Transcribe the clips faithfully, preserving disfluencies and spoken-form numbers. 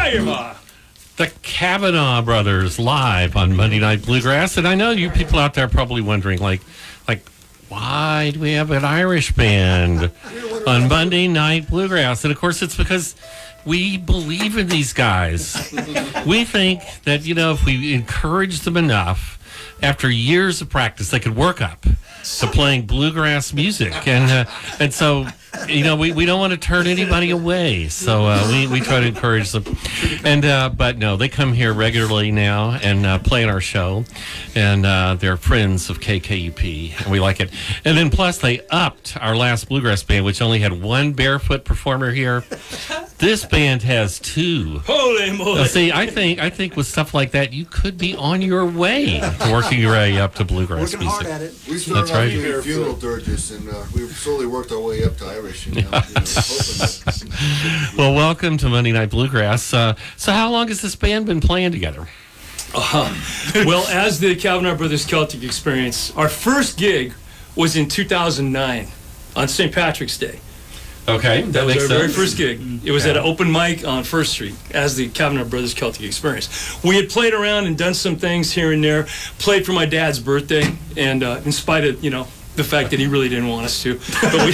Hiya! The Kavanaugh Brothers live on Monday Night Bluegrass. And I know you people out there are probably wondering, like, like, why do we have an Irish band on Monday Night Bluegrass? And, of course, it's because we believe in these guys. We think that, you know, if we encourage them enough, after years of practice, they could work up to playing bluegrass music. And uh, and so, you know, we, we don't want to turn anybody away. So uh, we, we try to encourage them. And uh, but no, they come here regularly now and uh, play in our show. And uh, they're friends of K K U P, and we like it. And then plus they upped our last bluegrass band, which only had one barefoot performer here. This band has two. Holy moly! Now, see, I think I think with stuff like that, you could be on your way to working your way up to bluegrass Working music. hard at it. We started That's right. off doing funeral dirges, and uh, we slowly worked our way up to Irish. You know, you know, hoping that- Well, welcome to Monday Night Bluegrass. Uh, so, how long has this band been playing together? Uh, well, as the Kavanaugh Brothers Celtic Experience, our first gig was in two thousand nine on Saint Patrick's Day. Okay, that, That was makes our sense. very first gig. It was Yeah. at an open mic on First Street as the Kavanaugh Brothers Celtic Experience. We had played around and done some things here and there, played for my dad's birthday, and uh, in spite of, you know, the fact that he really didn't want us to, but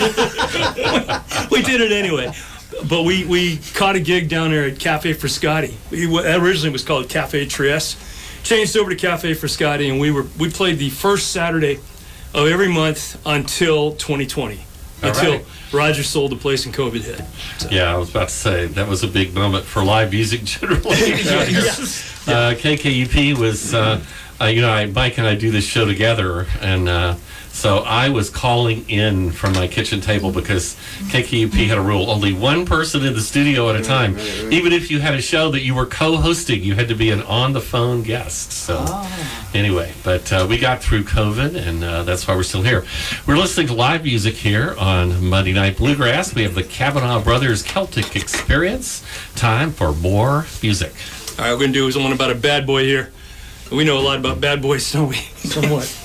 we, we did it anyway. But we, we caught a gig down there at Cafe Frascati. We, originally was called Cafe Trieste, changed over to Cafe Frascati, and we were we played the first Saturday of every month until twenty twenty. All Until right. Roger sold the place and COVID hit. So. Yeah, I was about to say that was a big moment for live music generally. Yes. uh, K K U P was, uh, uh, you know, I, Mike and I do this show together, and uh, so I was calling in from my kitchen table because K K U P had a rule: only one person in the studio at a time. right, right. Even if you had a show that you were co-hosting, you had to be an on-the-phone guest. So anyway, but uh, we got through COVID, and uh, that's why we're still here. We're listening to live music here on Monday Night Bluegrass. We have the Kavanaugh Brothers Celtic Experience. Time for more music. All right, we're going to do is one about a bad boy here. We know a lot about bad boys, don't we? Somewhat.